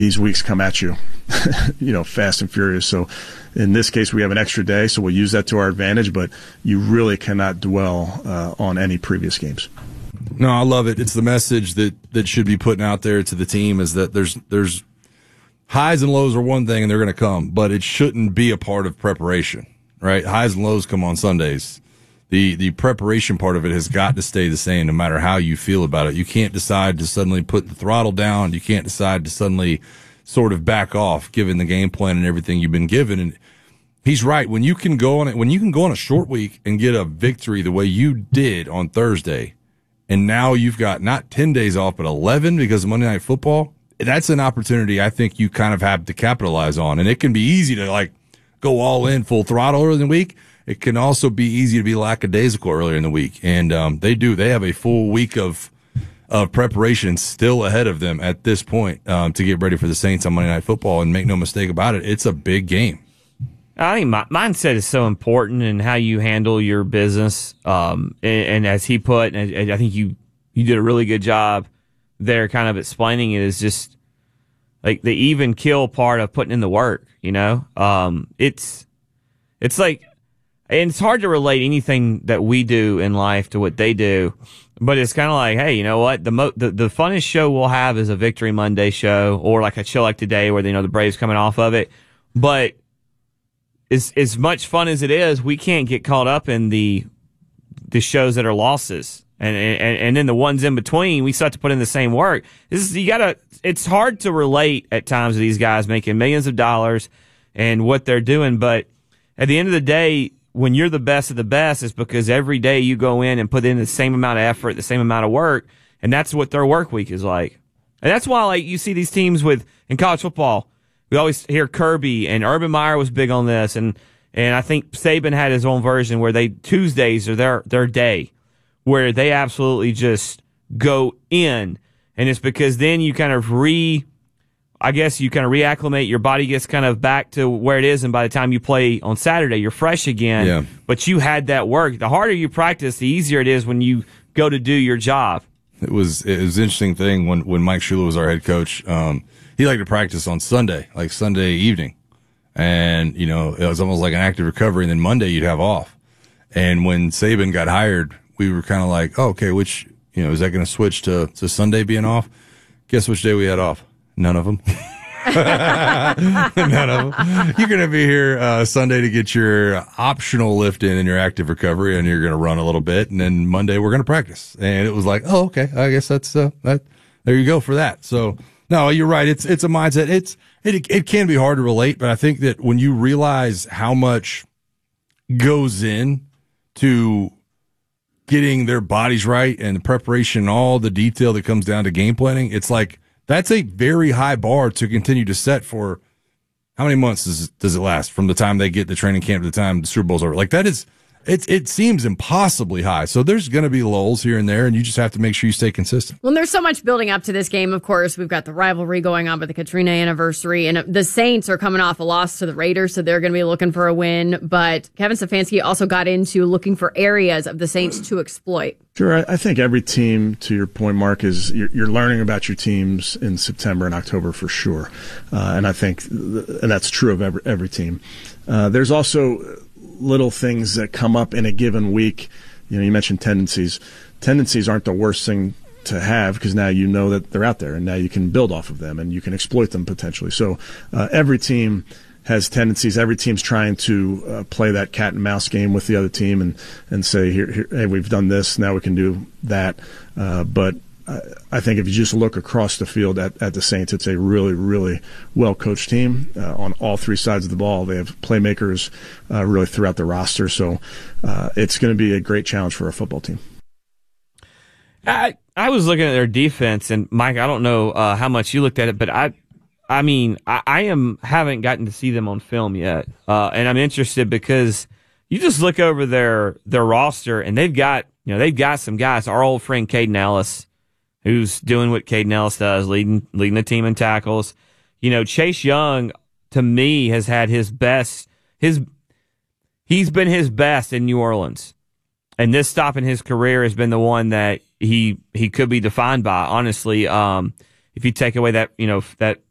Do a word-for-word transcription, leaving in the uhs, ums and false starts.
these weeks come at you, you know, fast and furious. So in this case, we have an extra day, so we'll use that to our advantage, but you really cannot dwell uh, on any previous games. No, I love it. It's the message that, that should be putting out there to the team is that there's there's highs and lows are one thing and they're going to come, but it shouldn't be a part of preparation, right? Highs and lows come on Sundays. The the preparation part of it has got to stay the same no matter how you feel about it. You can't decide to suddenly put the throttle down. You can't decide to suddenly sort of back off given the game plan and everything you've been given. And he's right. When you can go on it, when you can go on a short week and get a victory the way you did on Thursday, and now you've got not ten days off but eleven because of Monday Night Football, that's an opportunity I think you kind of have to capitalize on. And it can be easy to like go all in full throttle early in the week. It can also be easy to be lackadaisical earlier in the week. And um, they do. They have a full week of of preparation still ahead of them at this point um, to get ready for the Saints on Monday Night Football. And make no mistake about it, it's a big game. I think my, mindset is so important in how you handle your business. Um, and, and as he put, and, and I think you, you did a really good job there kind of explaining it, is just like the even kill part of putting in the work, you know? Um, it's, it's like, and it's hard to relate anything that we do in life to what they do, but it's kind of like, hey, you know what? The, mo- the the funnest show we'll have is a Victory Monday show, or like a show like today where, you know, the Braves coming off of it. But as as much fun as it is, we can't get caught up in the the shows that are losses, and and and then the ones in between. We still have to put in the same work. This is, you gotta. It's hard to relate at times to these guys making millions of dollars and what they're doing, but at the end of the day, when you're the best of the best, it's because every day you go in and put in the same amount of effort, the same amount of work, and that's what their work week is like. And that's why, like, you see these teams with in college football. We always hear Kirby and Urban Meyer was big on this, and and I think Saban had his own version where they Tuesdays are their their day, where they absolutely just go in, and it's because then you kind of re. I guess you kind of reacclimate, your body gets kind of back to where it is, and by the time you play on Saturday, you're fresh again. Yeah. But you had that work. The harder you practice, the easier it is when you go to do your job. It was it was an interesting thing when, when Mike Shula was our head coach. Um, he liked to practice on Sunday, like Sunday evening. And, you know, it was almost like an active recovery, and then Monday you'd have off. And when Saban got hired, we were kind of like, oh, okay, which, you know, is that going to switch to, to Sunday being off? Guess which day we had off? None of them. None of them. You're going to be here uh, Sunday to get your optional lift in and your active recovery, and you're going to run a little bit, and then Monday we're going to practice. And it was like, oh, okay, I guess that's uh, that. There you go for that. So no, you're right. It's it's a mindset. It's it it can be hard to relate, but I think that when you realize how much goes in to getting their bodies right and the preparation, all the detail that comes down to game planning, it's like. That's a very high bar to continue to set for how many months does it, does it last from the time they get the training camp to the time the Super Bowl's over? Like that is, it, it seems impossibly high. So there's going to be lulls here and there, and you just have to make sure you stay consistent. Well, there's so much building up to this game. Of course, we've got the rivalry going on with the Katrina anniversary, and the Saints are coming off a loss to the Raiders, so they're going to be looking for a win. But Kevin Stefanski also got into looking for areas of the Saints to exploit. Sure. I think every team, to your point, Mark, is you're, you're learning about your teams in September and October for sure. Uh, and I think th- and that's true of every, every team. Uh, there's also little things that come up in a given week. You know, you mentioned tendencies. Tendencies aren't the worst thing to have because now you know that they're out there and now you can build off of them and you can exploit them potentially. So uh, every team has tendencies. Every team's trying to uh, play that cat and mouse game with the other team and, and say, here, here, hey, we've done this, now we can do that. Uh, but I, I think if you just look across the field at, at the Saints, it's a really, really well-coached team uh, on all three sides of the ball. They have playmakers uh, really throughout the roster. So uh, it's going to be a great challenge for a football team. I I was looking at their defense, and Mike, I don't know uh, how much you looked at it, but I I mean, I, I am haven't gotten to see them on film yet, uh, and I'm interested because you just look over their their roster, and they've got you know they've got some guys. Our old friend Caden Ellis, who's doing what Caden Ellis does, leading leading the team in tackles. You know, Chase Young to me has had his best his he's been his best in New Orleans, and this stop in his career has been the one that he he could be defined by. Honestly, um, if you take away that you know that